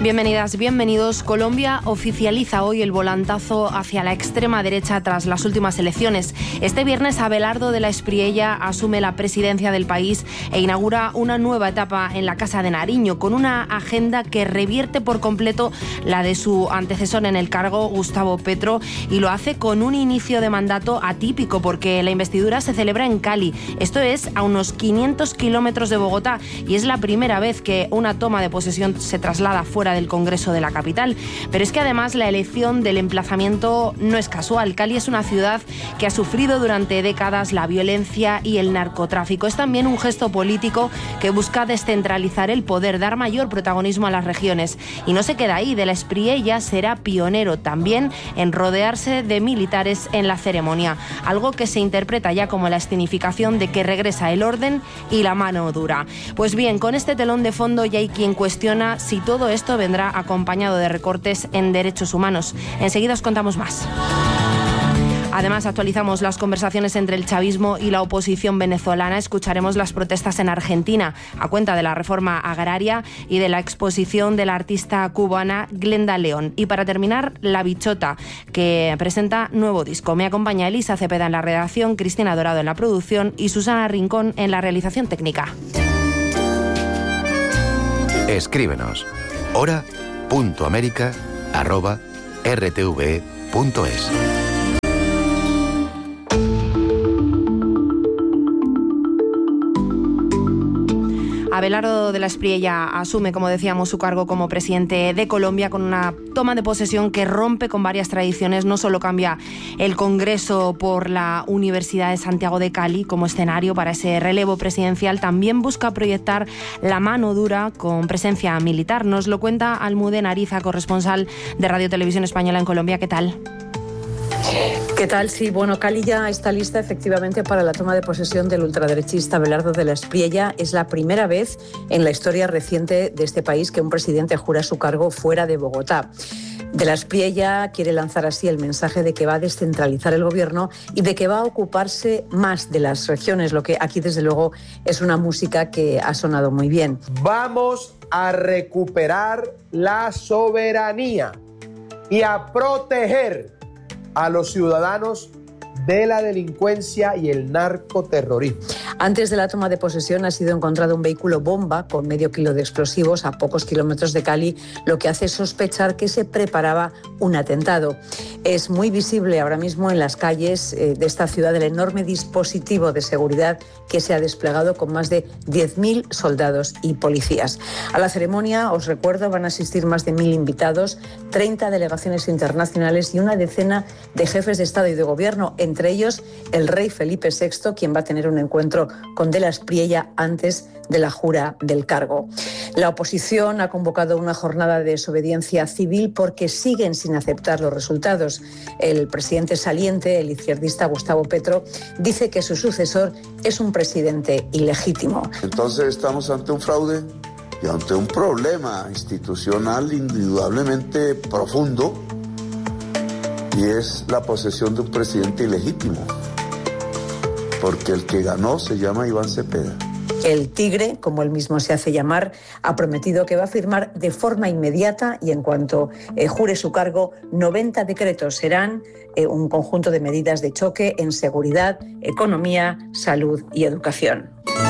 Bienvenidas, bienvenidos. Colombia oficializa hoy el volantazo hacia la extrema derecha tras las últimas elecciones. Este viernes Abelardo de la Espriella asume la presidencia del país e inaugura una nueva etapa en la Casa de Nariño, con una agenda que revierte por completo la de su antecesor en el cargo, Gustavo Petro, y lo hace con un inicio de mandato atípico, porque la investidura se celebra en Cali. Esto es a unos 500 kilómetros de Bogotá, y es la primera vez que una toma de posesión se traslada fuera del Congreso de la capital. Pero es que además la elección del emplazamiento no es casual. Cali es una ciudad que ha sufrido durante décadas la violencia y el narcotráfico. Es también un gesto político que busca descentralizar el poder, dar mayor protagonismo a las regiones. Y no se queda ahí. De la Espriella será pionero también en rodearse de militares en la ceremonia, algo que se interpreta ya como la escenificación de que regresa el orden y la mano dura. Pues bien, con este telón de fondo ya hay quien cuestiona si todo esto vendrá acompañado de recortes en derechos humanos. Enseguida os contamos más. Además, actualizamos las conversaciones entre el chavismo y la oposición venezolana. Escucharemos las protestas en Argentina a cuenta de la reforma agraria y de la exposición de la artista cubana Glenda León. Y para terminar, La Bichota, que presenta nuevo disco. Me acompaña Elisa Cepeda en la redacción, Cristina Dorado en la producción y Susana Rincón en la realización técnica. Escríbenos hora.america@rtve.es. Abelardo de la Espriella asume, como decíamos, su cargo como presidente de Colombia con una toma de posesión que rompe con varias tradiciones. No solo cambia el Congreso por la Universidad de Santiago de Cali como escenario para ese relevo presidencial, también busca proyectar la mano dura con presencia militar. Nos lo cuenta Almudena Ariza, corresponsal de Radio Televisión Española en Colombia. ¿Qué tal? ¿Qué tal? Sí, bueno, Cali ya está lista efectivamente para la toma de posesión del ultraderechista Abelardo de la Espriella. Es la primera vez en la historia reciente de este país que un presidente jura su cargo fuera de Bogotá. De la Espriella quiere lanzar así el mensaje de que va a descentralizar el gobierno y de que va a ocuparse más de las regiones, lo que aquí desde luego es una música que ha sonado muy bien. Vamos a recuperar la soberanía y a proteger a los ciudadanos de la delincuencia y el narcoterrorismo. Antes de la toma de posesión ha sido encontrado un vehículo bomba con medio kilo de explosivos a pocos kilómetros de Cali, lo que hace sospechar que se preparaba un atentado. Es muy visible ahora mismo en las calles de esta ciudad el enorme dispositivo de seguridad que se ha desplegado con más de 10.000 soldados y policías. A la ceremonia, os recuerdo, van a asistir más de 1.000 invitados, 30 delegaciones internacionales y una decena de jefes de Estado y de Gobierno, entre ellos el rey Felipe VI, quien va a tener un encuentro con de la Espriella antes de la jura del cargo. La oposición ha convocado una jornada de desobediencia civil porque siguen sin aceptar los resultados. El presidente saliente, el izquierdista Gustavo Petro, dice que su sucesor es un presidente ilegítimo. Entonces estamos ante un fraude y ante un problema institucional indudablemente profundo, y es la posesión de un presidente ilegítimo, porque el que ganó se llama Iván Cepeda. El Tigre, como él mismo se hace llamar, ha prometido que va a firmar de forma inmediata y en cuanto jure su cargo, 90 decretos. Serán un conjunto de medidas de choque en seguridad, economía, salud y educación.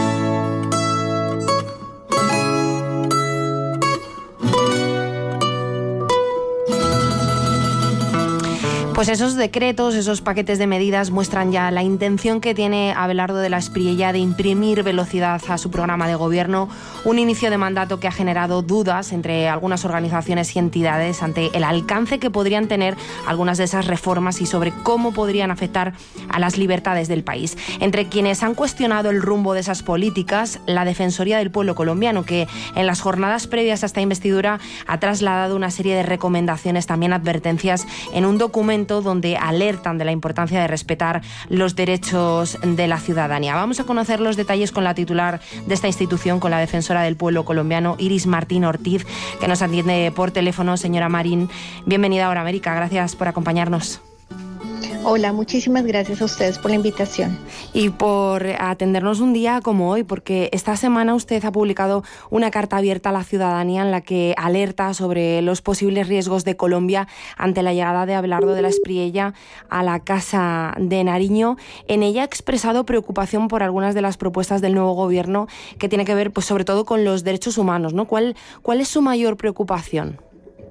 Pues esos decretos, esos paquetes de medidas muestran ya la intención que tiene Abelardo de la Espriella de imprimir velocidad a su programa de gobierno, un inicio de mandato que ha generado dudas entre algunas organizaciones y entidades ante el alcance que podrían tener algunas de esas reformas y sobre cómo podrían afectar a las libertades del país. Entre quienes han cuestionado el rumbo de esas políticas, la Defensoría del Pueblo colombiano, que en las jornadas previas a esta investidura ha trasladado una serie de recomendaciones, también advertencias, en un documento donde alertan de la importancia de respetar los derechos de la ciudadanía. Vamos a conocer los detalles con la titular de esta institución, con la defensora del pueblo colombiano, Iris Martín Ortiz, que nos atiende por teléfono. Señora Marín, bienvenida a Hora América. Gracias por acompañarnos. Hola, muchísimas gracias a ustedes por la invitación. Y por atendernos un día como hoy, porque esta semana usted ha publicado una carta abierta a la ciudadanía en la que alerta sobre los posibles riesgos de Colombia ante la llegada de Abelardo de la Espriella a la Casa de Nariño. En ella ha expresado preocupación por algunas de las propuestas del nuevo gobierno que tiene que ver, pues, sobre todo con los derechos humanos, ¿no? ¿Cuál es su mayor preocupación?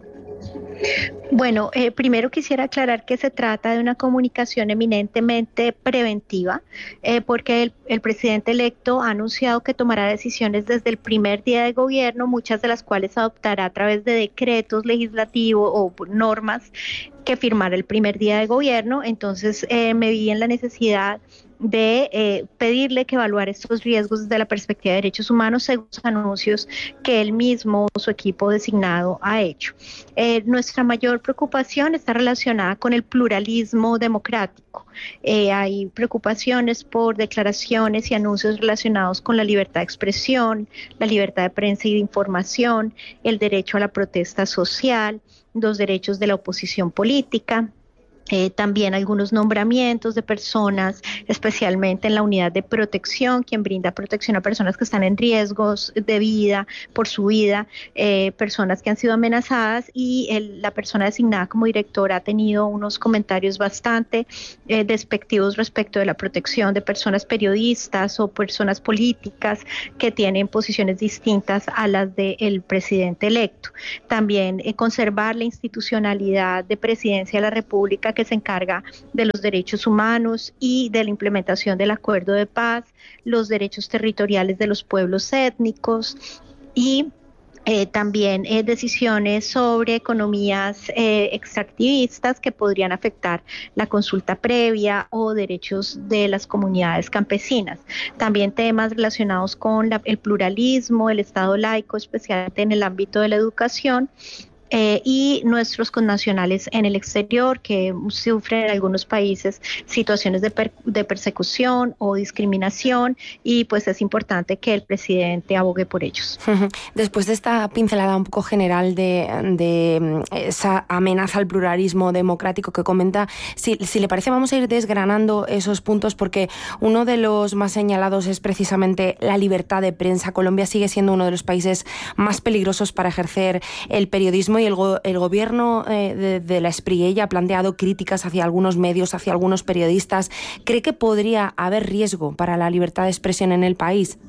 Bueno, primero quisiera aclarar que se trata de una comunicación eminentemente preventiva, porque el presidente electo ha anunciado que tomará decisiones desde el primer día de gobierno, muchas de las cuales adoptará a través de decretos legislativos o normas que firmará el primer día de gobierno. Entonces me vi en la necesidad de pedirle que evaluar estos riesgos desde la perspectiva de derechos humanos según los anuncios que él mismo o su equipo designado ha hecho. Nuestra mayor preocupación está relacionada con el pluralismo democrático. Hay preocupaciones por declaraciones y anuncios relacionados con la libertad de expresión, la libertad de prensa y de información, el derecho a la protesta social, los derechos de la oposición política. También algunos nombramientos de personas, especialmente en la unidad de protección, quien brinda protección a personas que están en riesgos de vida, por su vida, personas que han sido amenazadas, y la persona designada como directora ha tenido unos comentarios bastante despectivos respecto de la protección de personas periodistas o personas políticas que tienen posiciones distintas a las del presidente electo. También conservar la institucionalidad de Presidencia de la República, que se encarga de los derechos humanos y de la implementación del acuerdo de paz, los derechos territoriales de los pueblos étnicos y también decisiones sobre economías extractivistas que podrían afectar la consulta previa o derechos de las comunidades campesinas. También temas relacionados con el pluralismo, el Estado laico, especialmente en el ámbito de la educación. Y nuestros connacionales en el exterior que sufren en algunos países situaciones de persecución o discriminación, y pues es importante que el presidente abogue por ellos. Después de esta pincelada un poco general de esa amenaza al pluralismo democrático que comenta, si le parece vamos a ir desgranando esos puntos, porque uno de los más señalados es precisamente la libertad de prensa. Colombia sigue siendo uno de los países más peligrosos para ejercer el periodismo, y el gobierno de la Espriella ha planteado críticas hacia algunos medios, hacia algunos periodistas. ¿Cree que podría haber riesgo para la libertad de expresión en el país?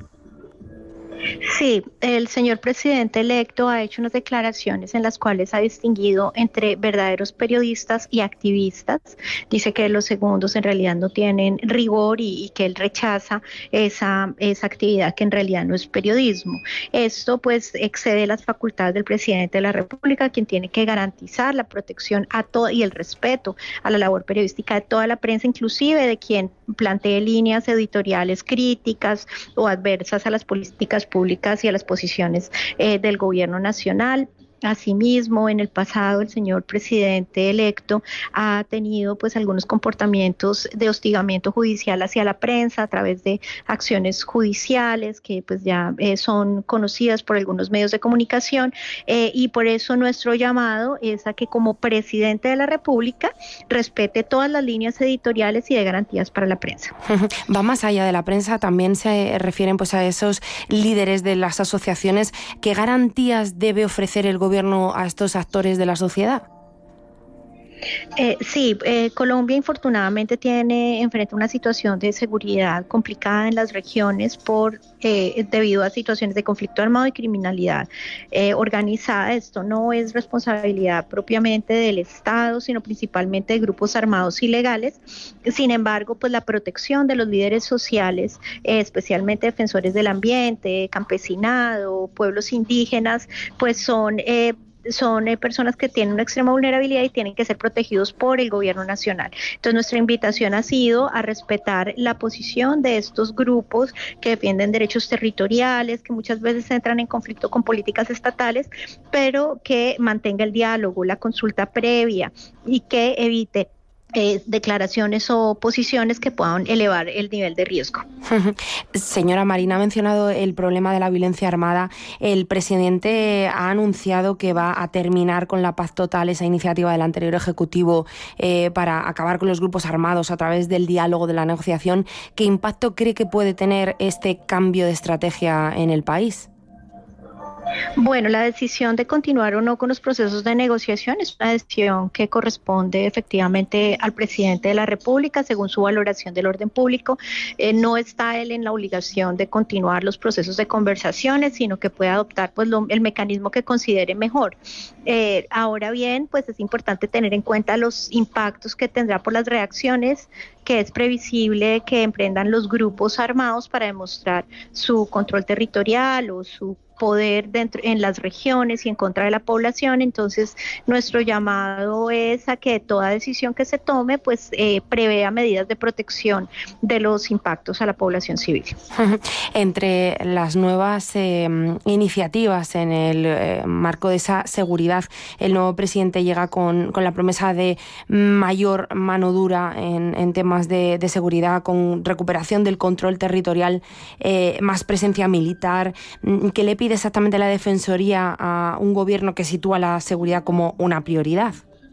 Sí, el señor presidente electo ha hecho unas declaraciones en las cuales ha distinguido entre verdaderos periodistas y activistas. Dice que los segundos en realidad no tienen rigor y que él rechaza esa actividad que en realidad no es periodismo. Esto pues excede las facultades del presidente de la República, quien tiene que garantizar la protección y el respeto a la labor periodística de toda la prensa, inclusive de quien plantee líneas editoriales críticas o adversas a las políticas públicas y a las posiciones del gobierno nacional. Asimismo, en el pasado el señor presidente electo ha tenido pues algunos comportamientos de hostigamiento judicial hacia la prensa a través de acciones judiciales que pues ya son conocidas por algunos medios de comunicación, y por eso nuestro llamado es a que como presidente de la República respete todas las líneas editoriales y de garantías para la prensa. Va más allá de la prensa, también se refieren pues a esos líderes de las asociaciones. ¿Qué garantías debe ofrecer el gobierno a estos actores de la sociedad? Sí, Colombia infortunadamente enfrenta una situación de seguridad complicada en las regiones debido a situaciones de conflicto armado y criminalidad organizada. Esto no es responsabilidad propiamente del Estado, sino principalmente de grupos armados ilegales. Sin embargo, pues la protección de los líderes sociales, especialmente defensores del ambiente, campesinado, pueblos indígenas, pues son personas que tienen una extrema vulnerabilidad y tienen que ser protegidos por el gobierno nacional. Entonces nuestra invitación ha sido a respetar la posición de estos grupos que defienden derechos territoriales, que muchas veces entran en conflicto con políticas estatales, pero que mantenga el diálogo, la consulta previa y que evite declaraciones o posiciones que puedan elevar el nivel de riesgo. Señora Marín, ha mencionado el problema de la violencia armada. El presidente ha anunciado que va a terminar con la paz total, esa iniciativa del anterior Ejecutivo para acabar con los grupos armados a través del diálogo, de la negociación. ¿Qué impacto cree que puede tener este cambio de estrategia en el país? Bueno, la decisión de continuar o no con los procesos de negociación es una decisión que corresponde efectivamente al presidente de la República según su valoración del orden público. No está él en la obligación de continuar los procesos de conversaciones, sino que puede adoptar pues el mecanismo que considere mejor. Ahora bien, pues es importante tener en cuenta los impactos que tendrá por las reacciones que es previsible que emprendan los grupos armados para demostrar su control territorial o su poder dentro en las regiones y en contra de la población. Entonces nuestro llamado es a que toda decisión que se tome pues prevea medidas de protección de los impactos a la población civil. Entre las nuevas iniciativas en el marco de esa seguridad, el nuevo presidente llega con la promesa de mayor mano dura en temas de seguridad, con recuperación del control territorial, más presencia militar. ¿Qué le pide exactamente la Defensoría a un gobierno que sitúa la seguridad como una prioridad?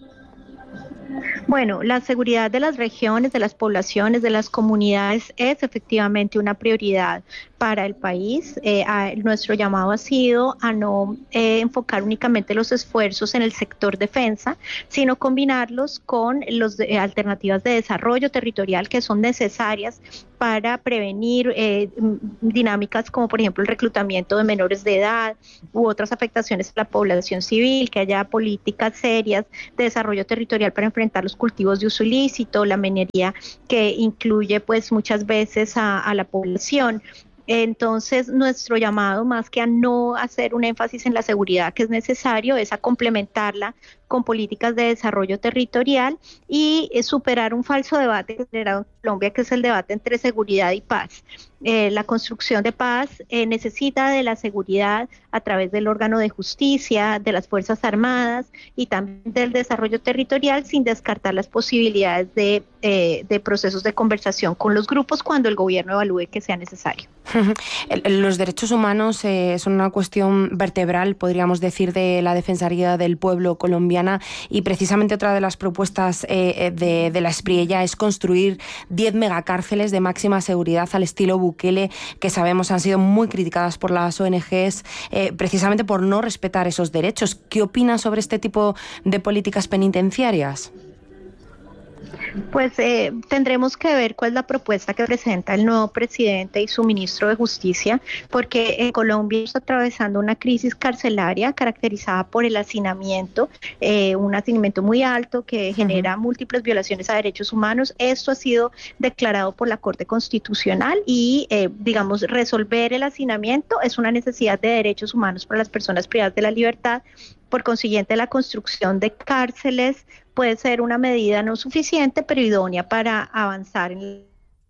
Bueno, la seguridad de las regiones, de las poblaciones, de las comunidades es efectivamente una prioridad para el país. Nuestro llamado ha sido a no enfocar únicamente los esfuerzos en el sector defensa, sino combinarlos con las alternativas de desarrollo territorial que son necesarias para prevenir dinámicas como por ejemplo el reclutamiento de menores de edad u otras afectaciones a la población civil, que haya políticas serias de desarrollo territorial para enfrentar los cultivos de uso ilícito, la minería que incluye pues muchas veces a la población. Entonces, nuestro llamado, más que a no hacer un énfasis en la seguridad que es necesario, es a complementarla con políticas de desarrollo territorial y superar un falso debate generado en Colombia, que es el debate entre seguridad y paz. La construcción de paz necesita de la seguridad a través del órgano de justicia, de las Fuerzas Armadas y también del desarrollo territorial, sin descartar las posibilidades de procesos de conversación con los grupos cuando el gobierno evalúe que sea necesario. Los derechos humanos son una cuestión vertebral, podríamos decir, de la Defensoría del Pueblo colombiana, y precisamente otra de las propuestas de la Espriella es construir 10 megacárceles de máxima seguridad al estilo Bukele, que sabemos han sido muy criticadas por las ONGs precisamente por no respetar esos derechos. ¿Qué opina sobre este tipo de políticas penitenciarias? Pues tendremos que ver cuál es la propuesta que presenta el nuevo presidente y su ministro de Justicia, porque en Colombia está atravesando una crisis carcelaria caracterizada por el hacinamiento, un hacinamiento muy alto que genera múltiples violaciones a derechos humanos. Esto ha sido declarado por la Corte Constitucional y, resolver el hacinamiento es una necesidad de derechos humanos para las personas privadas de la libertad. Por consiguiente, la construcción de cárceles puede ser una medida no suficiente, pero idónea para avanzar en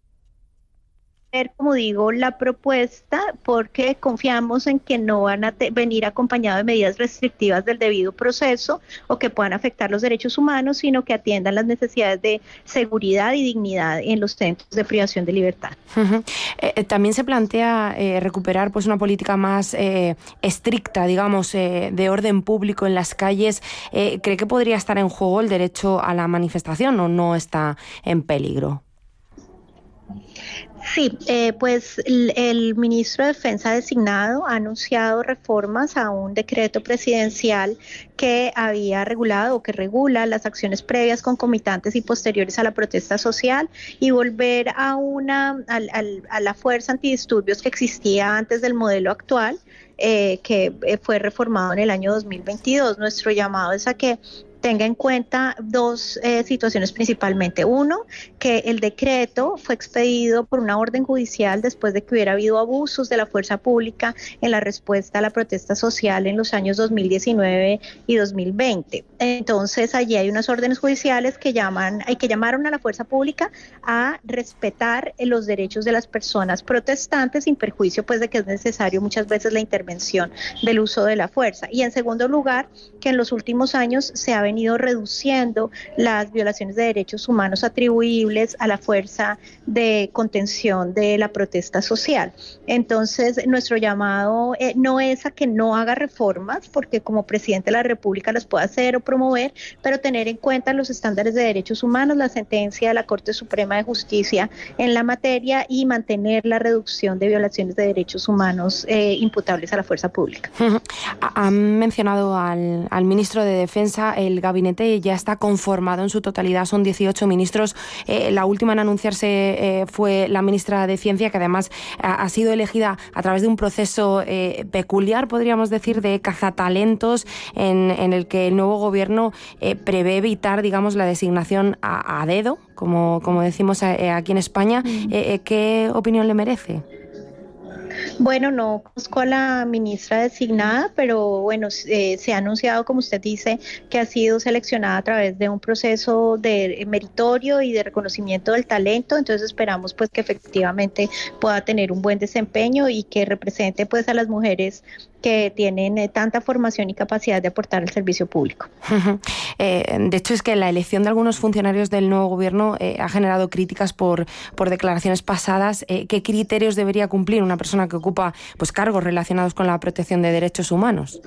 como digo, la propuesta, porque confiamos en que no van a venir acompañado de medidas restrictivas del debido proceso o que puedan afectar los derechos humanos, sino que atiendan las necesidades de seguridad y dignidad en los centros de privación de libertad. También se plantea recuperar pues una política más estricta, digamos, de orden público en las calles. ¿Cree que podría estar en juego el derecho a la manifestación o no está en peligro? Sí, pues el ministro de Defensa designado ha anunciado reformas a un decreto presidencial que había regulado o que regula las acciones previas, concomitantes y posteriores a la protesta social, y volver a la fuerza antidisturbios que existía antes del modelo actual, que fue reformado en el año 2022. Nuestro llamado es a que tenga en cuenta dos situaciones principalmente. Uno, que el decreto fue expedido por una orden judicial después de que hubiera habido abusos de la fuerza pública en la respuesta a la protesta social en los años 2019 y 2020. Entonces, allí hay unas órdenes judiciales que llamaron a la fuerza pública a respetar los derechos de las personas protestantes, sin perjuicio pues de que es necesario muchas veces la intervención del uso de la fuerza. Y en segundo lugar, que en los últimos años se ha venido venido reduciendo las violaciones de derechos humanos atribuibles a la fuerza de contención de la protesta social. Entonces, nuestro llamado no es a que no haga reformas, porque como presidente de la República las puede hacer o promover, pero tener en cuenta los estándares de derechos humanos, la sentencia de la Corte Suprema de Justicia en la materia y mantener la reducción de violaciones de derechos humanos imputables a la fuerza pública. Han mencionado al ministro de Defensa. El gabinete ya está conformado en su totalidad, son 18 ministros. La última en anunciarse fue la ministra de Ciencia, que además ha sido elegida a través de un proceso peculiar, podríamos decir, de cazatalentos, en el que el nuevo gobierno prevé evitar, digamos, la designación a dedo, como decimos aquí en España. ¿Qué opinión le merece? Bueno, no conozco a la ministra designada, pero bueno, se ha anunciado, como usted dice, que ha sido seleccionada a través de un proceso de meritorio y de reconocimiento del talento. Entonces esperamos pues que efectivamente pueda tener un buen desempeño y que represente pues a las mujeres que tienen tanta formación y capacidad de aportar al servicio público. De hecho, es que la elección de algunos funcionarios del nuevo gobierno ha generado críticas por declaraciones pasadas. ¿Qué criterios debería cumplir una persona que ocupa pues cargos relacionados con la protección de derechos humanos?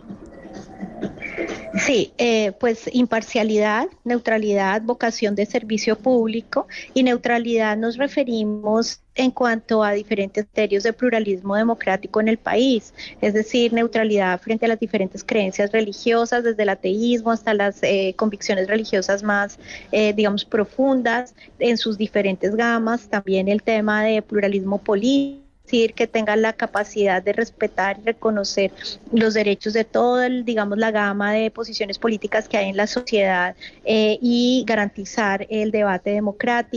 Sí, pues imparcialidad, neutralidad, vocación de servicio público, y neutralidad nos referimos en cuanto a diferentes criterios de pluralismo democrático en el país, es decir, neutralidad frente a las diferentes creencias religiosas, desde el ateísmo hasta las convicciones religiosas más, digamos, profundas en sus diferentes gamas, también el tema de pluralismo político, decir, que tengan la capacidad de respetar y reconocer los derechos de toda, digamos, la gama de posiciones políticas que hay en la sociedad y garantizar el debate democrático.